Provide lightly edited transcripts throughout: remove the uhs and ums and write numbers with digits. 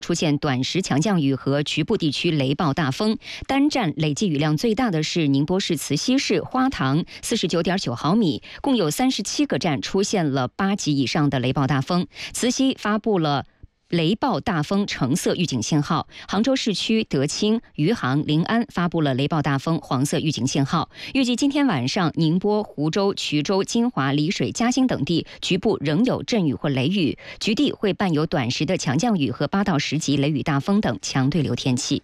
出现短时强降雨和局部地区雷暴大风，单站累计雨量最大的是宁波市慈溪市花塘49.9毫米，共有37个站出现了8级以上的雷暴大风。慈溪发布了雷暴大风橙色预警信号，杭州市区德清、余杭、临安发布了雷暴大风黄色预警信号。预计今天晚上，宁波、湖州、衢州、金华、丽水、嘉兴等地局部仍有阵雨或雷雨，局地会伴有短时的强降雨和8到10级雷雨大风等强对流天气。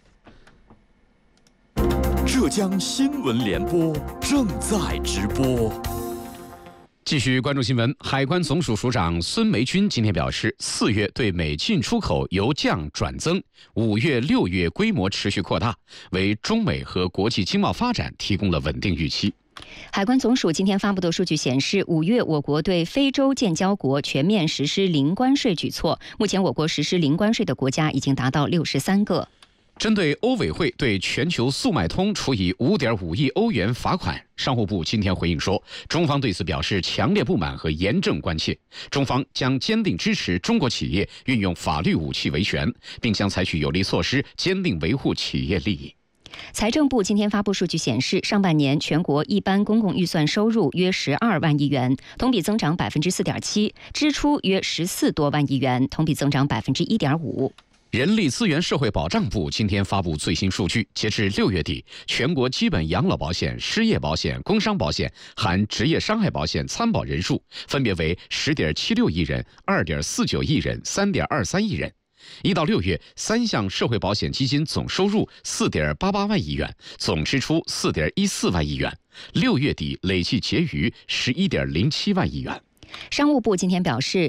浙江新闻联播正在直播。 继续关注新闻，海关总署署长孙梅军今天表示，4月对美进出口由降转增，5月、6月规模持续扩大，为中美和国际经贸发展提供了稳定预期。 海关总署今天发布的数据显示，5月我国对非洲建交国全面实施零关税举措，目前我国实施零关税的国家已经达到63个。 针对欧委会对全球速卖通处以5.5亿欧元罚款，商务部今天回应说，中方对此表示强烈不满和严正关切，中方将坚定支持中国企业运用法律武器维权，并将采取有力措施，坚定维护企业利益。 财政部今天发布数据显示，上半年全国一般公共预算收入约12万亿元，同比增长4.7%，支出约14多万亿元，同比增长1.5%。 人力资源社会保障部今天发布最新数据，截至6月底，全国基本养老保险、失业保险、工伤保险含职业伤害保险参保人数分别为10.76亿人、2.49亿人、3.23亿人。1到6月，3项社会保险基金总收入4.88万亿元，总支出4.14万亿元，6月底累计结余11.07万亿元。 商务部今天表示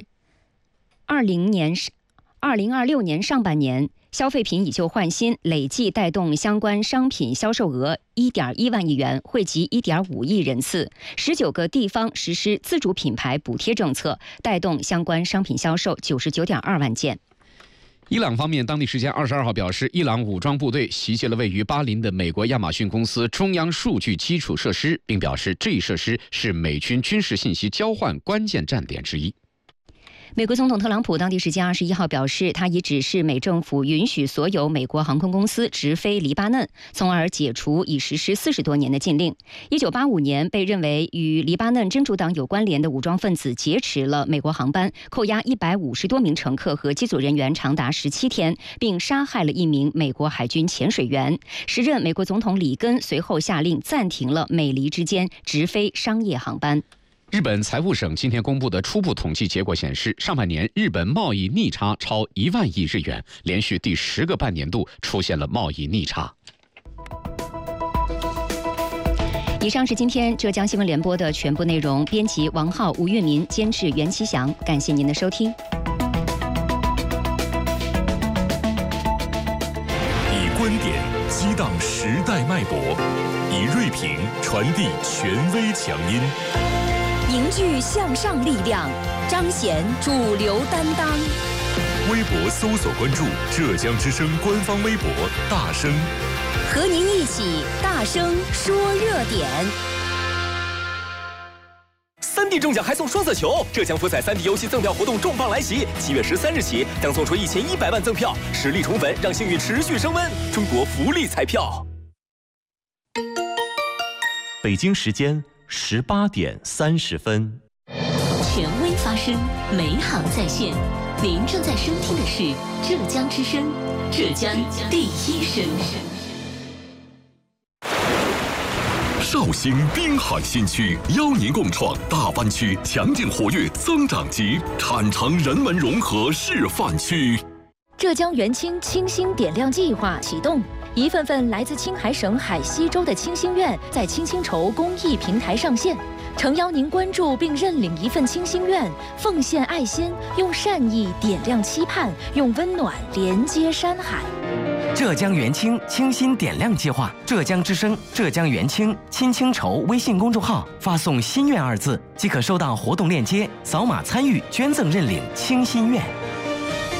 ，2026年上半年，消费品以旧换新累计带动相关商品销售额1.1万亿元，惠及1.5亿人次。19个地方实施自主品牌补贴政策，带动相关商品销售99.2万件。 伊朗方面当地时间22号表示，伊朗武装部队袭击了位于巴林的美国亚马逊公司中央数据基础设施，并表示这一设施是美军军事信息交换关键站点之一。 美国总统特朗普当地时间21号表示，他已指示美政府允许所有美国航空公司直飞黎巴嫩，从而解除已实施40多年的禁令。1985年，被认为与黎巴嫩真主党有关联的武装分子劫持了美国航班，扣押150多名乘客和机组人员长达17天，并杀害了1名美国海军潜水员。时任美国总统里根随后下令暂停了美黎之间直飞商业航班。 日本财务省今天公布的初步统计结果显示，上半年日本贸易逆差超1万亿日元，连续第10个半年度出现了贸易逆差。 以上是今天浙江新闻联播的全部内容，编辑王浩、吴月民，监制袁其祥，感谢您的收听。 以观点激荡时代脉搏，以锐评传递权威强音， 凝聚向上力量，彰显主流担当。 微博搜索关注浙江之声官方微博大声， 和您一起大声说热点。 3D 中奖还送双色球，浙江福彩3D 游戏赠票活动重磅来袭，7月13日起将送出1100万赠票，实力宠粉，让幸运持续升温。中国福利彩票。 北京时间18点30分。 权威发声，美好在线。您正在收听的是浙江之声，浙江第一声。 绍兴滨海新区邀您共创大湾区强劲活跃增长极产城人文融合示范区。 浙江元清清新点亮计划启动，一份份来自青海省海西州的清心愿在青青筹公益平台上线，诚邀您关注并认领一份清心愿，奉献爱心，用善意点亮期盼，用温暖连接山海。 浙江元清清新点亮计划，浙江之声、浙江元清青青筹微信公众号发送“心愿”2字，即可收到活动链接，扫码参与捐赠认领清心愿。